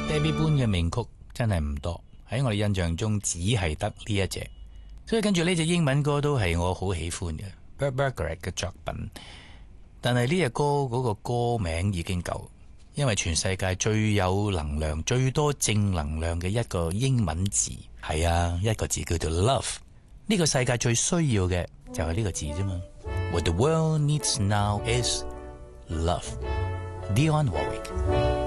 Debbie 般嘅名曲真係唔多，喺我哋印象中只係得呢一隻，所以跟住呢隻英文歌都係我好喜歡嘅 Burt Bacharach 嘅作品。但係呢隻歌嗰個歌名已經夠，因為全世界最有能量、最多正能量嘅一個英文字係啊，一個字叫做 Love。呢個世界最需要嘅就係呢個字啫嘛。What the world needs now is love. Dionne Warwick。